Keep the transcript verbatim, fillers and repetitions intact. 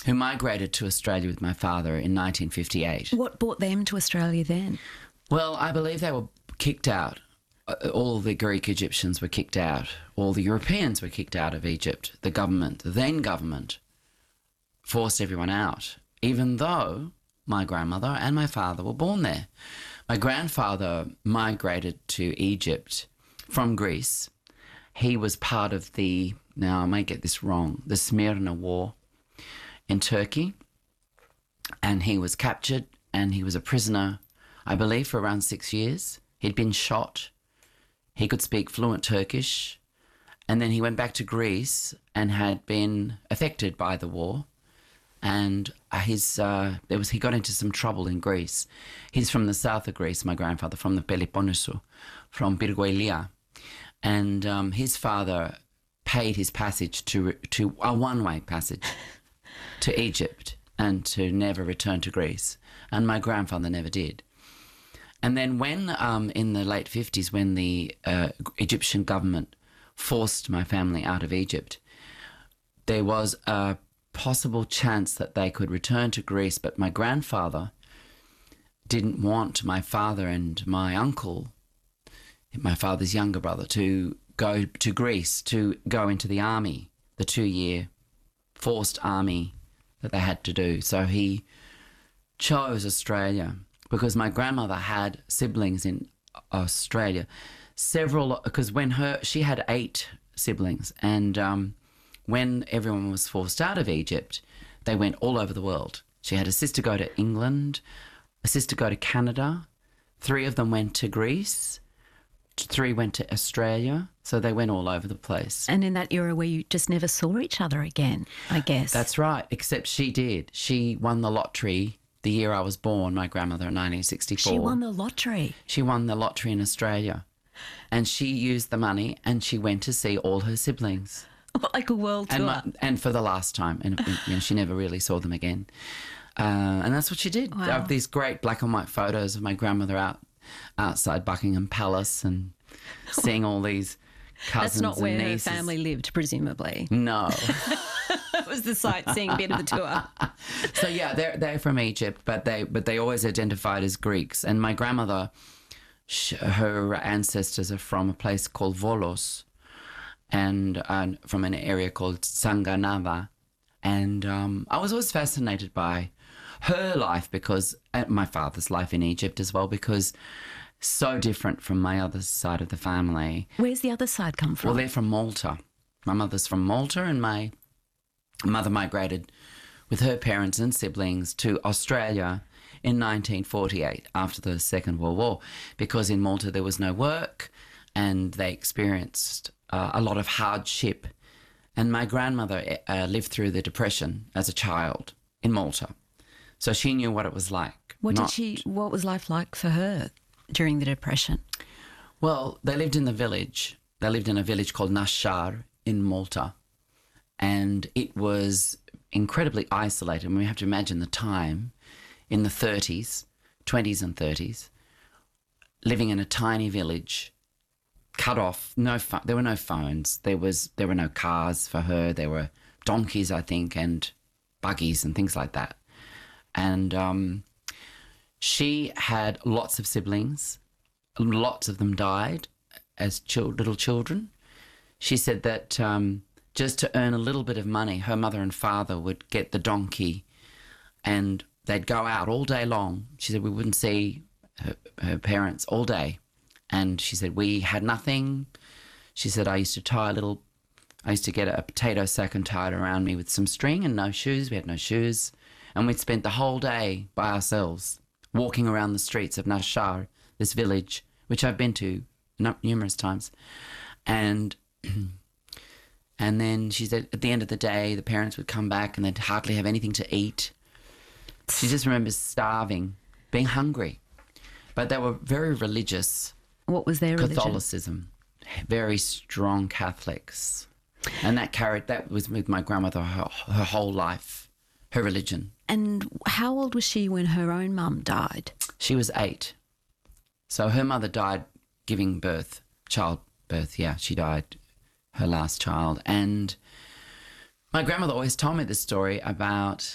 who migrated to Australia with my father in nineteen fifty-eight. What brought them to Australia then? Well, I believe they were kicked out. All the Greek Egyptians were kicked out. All the Europeans were kicked out of Egypt. The government, the then government, forced everyone out, even though my grandmother and my father were born there. My grandfather migrated to Egypt from Greece. He was part of the, now I may get this wrong, the Smyrna War in Turkey, and he was captured and he was a prisoner, I believe, for around six years. He'd been shot. He could speak fluent Turkish, and then he went back to Greece and had been affected by the war. And his uh, there was he got into some trouble in Greece. He's from the south of Greece, my grandfather, from the Peloponnesus, from Pyrgoilia, and um, his father paid his passage to to a one-way passage to Egypt and to never return to Greece. And my grandfather never did. And then when, um, in the late fifties, when the uh, Egyptian government forced my family out of Egypt, there was a possible chance that they could return to Greece, but my grandfather didn't want my father and my uncle, my father's younger brother, to go to Greece, to go into the army, the two-year forced army that they had to do. So he chose Australia because my grandmother had siblings in Australia. Several, because when her, she had eight siblings, and um, when everyone was forced out of Egypt, they went all over the world. She had a sister go to England, a sister go to Canada, three of them went to Greece, three went to Australia, so they went all over the place. And in that era where you just never saw each other again, I guess. That's right, except she did. She won the lottery the year I was born, my grandmother, in nineteen sixty-four. She won the lottery? She won the lottery in Australia. And she used the money and she went to see all her siblings. Like a world tour. And, my, and for the last time. And you know, she never really saw them again. Uh, and that's what she did. Wow. I have these great black and white photos of my grandmother out outside Buckingham Palace and seeing all these cousins and nieces. That's not where her family lived, presumably. No. It was the sightseeing bit of the tour. So yeah, they're they're from Egypt, but they but they always identified as Greeks. And my grandmother, she, her ancestors are from a place called Volos, and uh, from an area called Sanganava. And um, I was always fascinated by her life because uh, my father's life in Egypt as well, because so different from my other side of the family. Where's the other side come from? Well, they're from Malta. My mother's from Malta, and my mother migrated with her parents and siblings to Australia in nineteen forty-eight after the Second World War, because in Malta there was no work and they experienced uh, a lot of hardship. And my grandmother uh, lived through the Depression as a child in Malta, so she knew what it was like. What Not, did she? What was life like for her during the Depression? Well, they lived in the village. They lived in a village called Nashar in Malta, and it was incredibly isolated. I mean, we have to imagine the time in the thirties, twenties and thirties, living in a tiny village, cut off, no phone. There were no phones. There was there were no cars for her. There were donkeys, I think, and buggies and things like that. And um, she had lots of siblings. Lots of them died as chil- little children. She said that um, just to earn a little bit of money, her mother and father would get the donkey and they'd go out all day long. She said we wouldn't see her, her parents all day. And she said we had nothing. She said I used to tie a little, I used to get a potato sack and tie it around me with some string and no shoes. We had no shoes. And we'd spent the whole day by ourselves walking around the streets of Nashar, this village, which I've been to numerous times. And and then she said at the end of the day, the parents would come back and they'd hardly have anything to eat. She just remembers starving, being hungry. But they were very religious. What was their religion? Catholicism. Very strong Catholics. And that carried, that was with my grandmother her, her whole life, her religion. And how old was she when her own mum died? She was eight. So her mother died giving birth, childbirth, yeah, she died, her last child. And my grandmother always told me this story about